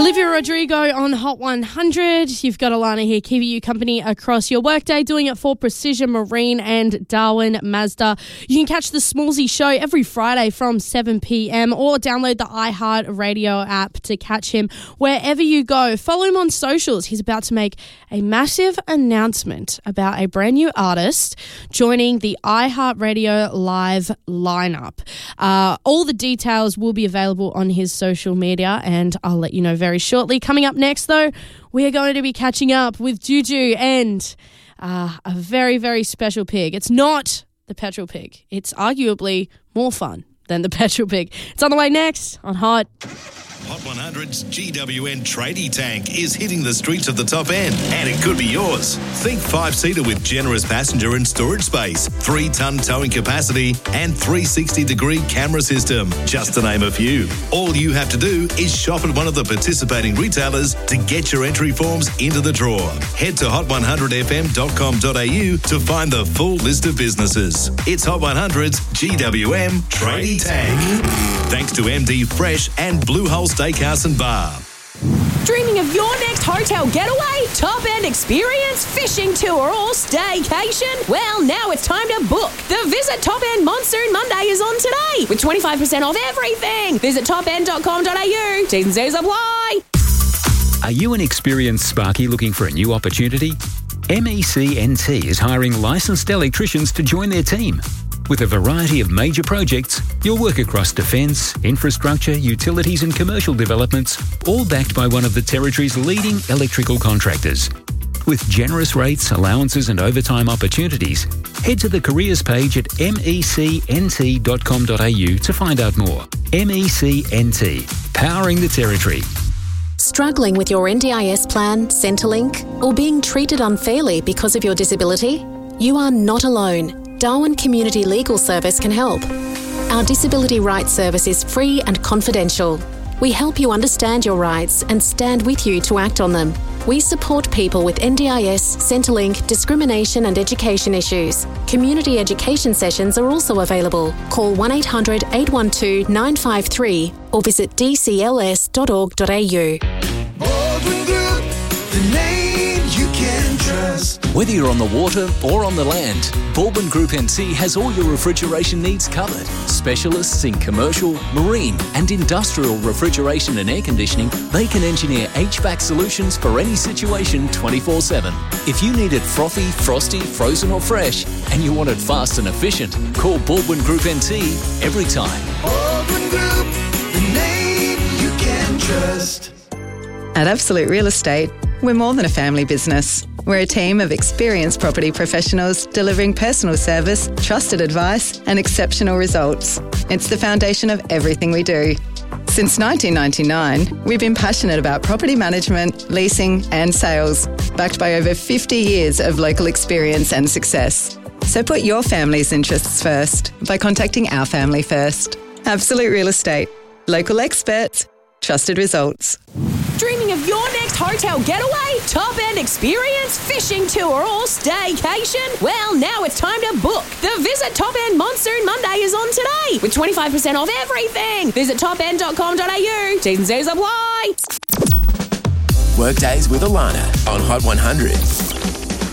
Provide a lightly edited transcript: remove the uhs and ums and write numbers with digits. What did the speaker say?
Olivia Rodrigo on Hot 100. You've got Alana here keeping you company across your workday, doing it for Precision Marine and Darwin Mazda. You can catch the Smallsy Show every Friday from 7 p.m. or download the iHeart Radio app to catch him wherever you go. Follow him on socials. He's about to make a massive announcement about a brand new artist joining the iHeart Radio Live lineup. All the details will be available on his social media, and I'll let you know very shortly. Coming up next, though, we are going to be catching up with Juju and a very, very special pig. It's not the petrol pig. It's arguably more fun than the petrol pig. It's on the way next on Hot. Hot 100's GWN Tradie Tank is hitting the streets of the top end, and it could be yours. Think 5-seater with generous passenger and storage space, 3-ton towing capacity, and 360-degree camera system, just to name a few. All you have to do is shop at one of the participating retailers to get your entry forms into the draw. Head to hot100fm.com.au to find the full list of businesses. It's Hot 100's GWM Tradie Tank. Thanks to MD Fresh and Blue Hole Steakhouse and Bar. Dreaming of your next hotel getaway, top-end experience, fishing tour or staycation? Well, now it's time to book. The Visit Top End Monsoon Monday is on today with 25% off everything. Visit topend.com.au. T's and C's apply. Are you an experienced Sparky looking for a new opportunity? MECNT is hiring licensed electricians to join their team. With a variety of major projects, you'll work across defence, infrastructure, utilities and commercial developments, all backed by one of the Territory's leading electrical contractors. With generous rates, allowances and overtime opportunities, head to the careers page at mecnt.com.au to find out more. MECNT, powering the Territory. Struggling with your NDIS plan, Centrelink, or being treated unfairly because of your disability? You are not alone. Darwin Community Legal Service can help. Our Disability Rights Service is free and confidential. We help you understand your rights and stand with you to act on them. We support people with NDIS, Centrelink, discrimination and education issues. Community education sessions are also available. Call 1800 812 953 or visit dcls.org.au. Baldwin Group, the name you can trust. Whether you're on the water or on the land, Baldwin Group NC has all your refrigeration needs covered. Specialists in commercial, marine and industrial refrigeration and air conditioning, they can engineer HVAC solutions for any situation 24/7. If you need it frothy, frosty, frozen or fresh, and you want it fast and efficient, call Baldwin Group NC every time. Baldwin Group, the name you can trust. At Absolute Real Estate, we're more than a family business. We're a team of experienced property professionals delivering personal service, trusted advice and exceptional results. It's the foundation of everything we do. Since 1999, we've been passionate about property management, leasing and sales, backed by over 50 years of local experience and success. So put your family's interests first by contacting our family first. Absolute Real Estate. Local experts, trusted results. Dreaming of your next hotel getaway, top-end experience, fishing tour or staycation? Well, now it's time to book. The Visit Top End Monsoon Monday is on today with 25% off everything. Visit topend.com.au. T's and C's apply. Workdays with Alana on Hot 100.